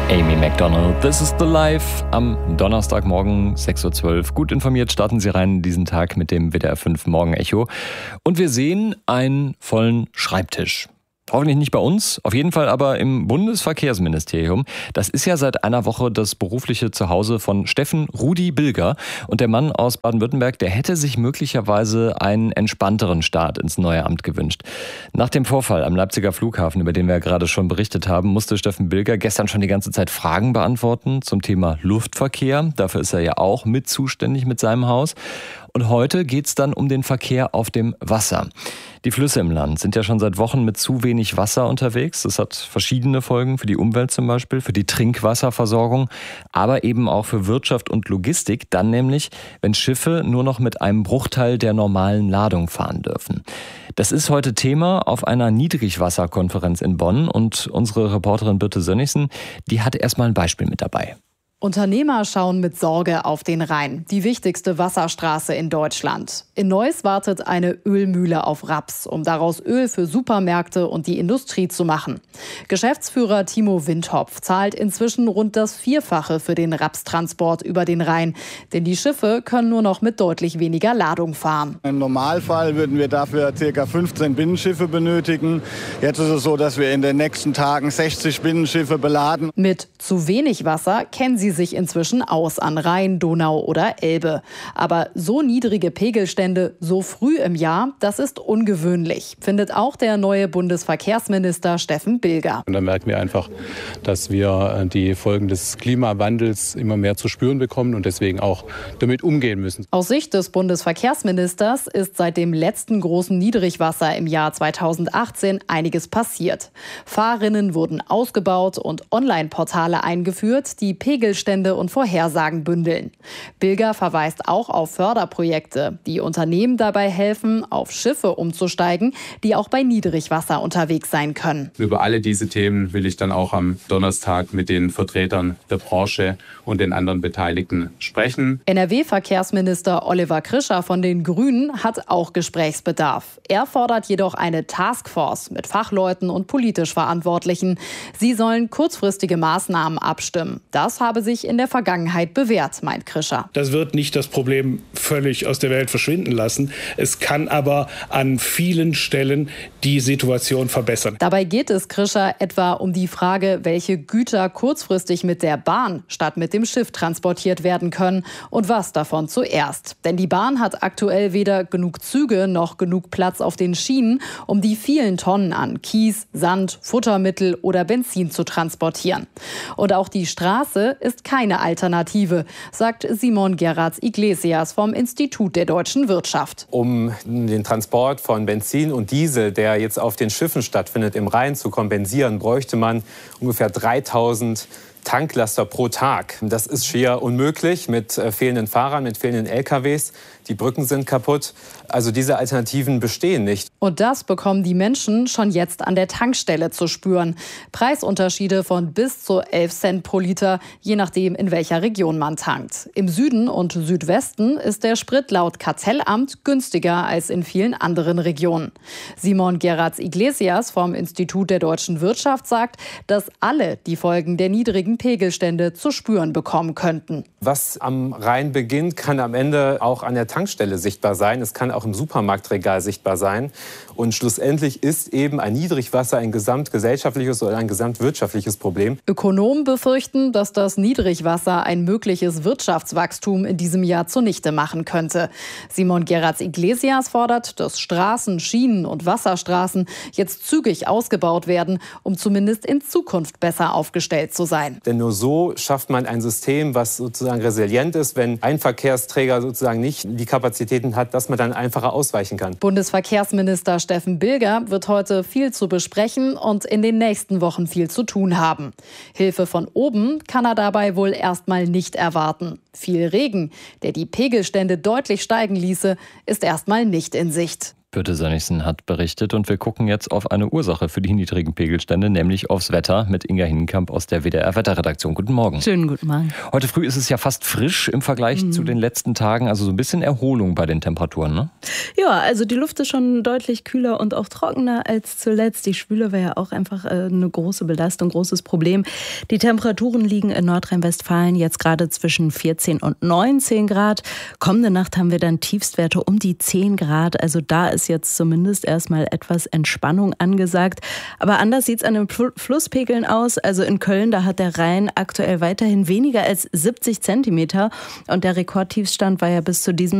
Amy Macdonald, This is the Life. Am Donnerstagmorgen 6.12 Uhr. Gut informiert starten Sie rein in diesen Tag mit dem WDR 5 Morgenecho. Und wir sehen einen vollen Schreibtisch. Hoffentlich nicht bei uns, auf jeden Fall aber im Bundesverkehrsministerium. Das ist ja seit einer Woche das berufliche Zuhause von Steffen Rudi Bilger. Und der Mann aus Baden-Württemberg, der hätte sich möglicherweise einen entspannteren Start ins neue Amt gewünscht. Nach dem Vorfall am Leipziger Flughafen, über den wir ja gerade schon berichtet haben, musste Steffen Bilger gestern schon die ganze Zeit Fragen beantworten zum Thema Luftverkehr. Dafür ist er ja auch mit zuständig mit seinem Haus. Und heute geht es dann um den Verkehr auf dem Wasser. Die Flüsse im Land sind ja schon seit Wochen mit zu wenig Wasser unterwegs. Das hat verschiedene Folgen für die Umwelt zum Beispiel, für die Trinkwasserversorgung, aber eben auch für Wirtschaft und Logistik. Dann nämlich, wenn Schiffe nur noch mit einem Bruchteil der normalen Ladung fahren dürfen. Das ist heute Thema auf einer Niedrigwasserkonferenz in Bonn. Und unsere Reporterin Birte Sönnigsen, die hat erstmal ein Beispiel mit dabei. Unternehmer schauen mit Sorge auf den Rhein, die wichtigste Wasserstraße in Deutschland. In Neuss wartet eine Ölmühle auf Raps, um daraus Öl für Supermärkte und die Industrie zu machen. Geschäftsführer Timo Windhopf zahlt inzwischen rund das Vierfache für den Rapstransport über den Rhein. Denn die Schiffe können nur noch mit deutlich weniger Ladung fahren. Im Normalfall würden wir dafür ca. 15 Binnenschiffe benötigen. Jetzt ist es so, dass wir in den nächsten Tagen 60 Binnenschiffe beladen. Mit zu wenig Wasser kennen sie sich inzwischen aus an Rhein, Donau oder Elbe. Aber so niedrige Pegelstände so früh im Jahr, das ist ungewöhnlich, findet auch der neue Bundesverkehrsminister Steffen Bilger. Und da merken wir einfach, dass wir die Folgen des Klimawandels immer mehr zu spüren bekommen und deswegen auch damit umgehen müssen. Aus Sicht des Bundesverkehrsministers ist seit dem letzten großen Niedrigwasser im Jahr 2018 einiges passiert. Fahrrinnen wurden ausgebaut und Online-Portale eingeführt, die Pegelstände und Vorhersagen bündeln. Bilger verweist auch auf Förderprojekte, die Unternehmen dabei helfen, auf Schiffe umzusteigen, die auch bei Niedrigwasser unterwegs sein können. Über alle diese Themen will ich dann auch am Donnerstag mit den Vertretern der Branche und den anderen Beteiligten sprechen. NRW-Verkehrsminister Oliver Krischer von den Grünen hat auch Gesprächsbedarf. Er fordert jedoch eine Taskforce mit Fachleuten und politisch Verantwortlichen. Sie sollen kurzfristige Maßnahmen abstimmen. Das habe sich in der Vergangenheit bewährt, meint Krischer. Das wird nicht das Problem völlig aus der Welt verschwinden lassen. Es kann aber an vielen Stellen die Situation verbessern. Dabei geht es Krischer etwa um die Frage, welche Güter kurzfristig mit der Bahn statt mit dem Schiff transportiert werden können und was davon zuerst. Denn die Bahn hat aktuell weder genug Züge noch genug Platz auf den Schienen, um die vielen Tonnen an Kies, Sand, Futtermittel oder Benzin zu transportieren. Und auch die Straße ist keine Alternative, sagt Simon Gerrards-Iglesias vom Institut der deutschen Wirtschaft. Um den Transport von Benzin und Diesel, der jetzt auf den Schiffen stattfindet, im Rhein zu kompensieren, bräuchte man ungefähr 3000 Tanklaster pro Tag. Das ist schier unmöglich mit fehlenden Fahrern, mit fehlenden LKWs. Die Brücken sind kaputt. Also diese Alternativen bestehen nicht. Und das bekommen die Menschen schon jetzt an der Tankstelle zu spüren. Preisunterschiede von bis zu 11 Cent pro Liter, je nachdem, in welcher Region man tankt. Im Süden und Südwesten ist der Sprit laut Kartellamt günstiger als in vielen anderen Regionen. Simon Gerrards-Iglesias vom Institut der deutschen Wirtschaft sagt, dass alle die Folgen der niedrigen Pegelstände zu spüren bekommen könnten. Was am Rhein beginnt, kann am Ende auch an der Tankstelle sichtbar sein. Es kann auch im Supermarktregal sichtbar sein. Und schlussendlich ist eben ein Niedrigwasser ein gesamtgesellschaftliches oder ein gesamtwirtschaftliches Problem. Ökonomen befürchten, dass das Niedrigwasser ein mögliches Wirtschaftswachstum in diesem Jahr zunichte machen könnte. Simon Gerrards-Iglesias fordert, dass Straßen, Schienen und Wasserstraßen jetzt zügig ausgebaut werden, um zumindest in Zukunft besser aufgestellt zu sein. Denn nur so schafft man ein System, was sozusagen resilient ist, wenn ein Verkehrsträger sozusagen nicht die Kapazitäten hat, dass man dann einfacher ausweichen kann. Bundesverkehrsminister Steffen Bilger wird heute viel zu besprechen und in den nächsten Wochen viel zu tun haben. Hilfe von oben kann er dabei wohl erstmal nicht erwarten. Viel Regen, der die Pegelstände deutlich steigen ließe, ist erstmal nicht in Sicht. Birte Sönnigsen hat berichtet und wir gucken jetzt auf eine Ursache für die niedrigen Pegelstände, nämlich aufs Wetter mit Inga Hinenkamp aus der WDR-Wetterredaktion. Guten Morgen. Schönen guten Morgen. Heute früh ist es ja fast frisch im Vergleich zu den letzten Tagen, also so ein bisschen Erholung bei den Temperaturen, ne? Ja, also die Luft ist schon deutlich kühler und auch trockener als zuletzt. Die Schwüle war ja auch einfach eine große Belastung, großes Problem. Die Temperaturen liegen in Nordrhein-Westfalen jetzt gerade zwischen 14 und 19 Grad. Kommende Nacht haben wir dann Tiefstwerte um die 10 Grad, also da ist jetzt zumindest erstmal etwas Entspannung angesagt. Aber anders sieht es an den Flusspegeln aus. Also in Köln, da hat der Rhein aktuell weiterhin weniger als 70 Zentimeter. Und der Rekordtiefstand war ja bis zu diesem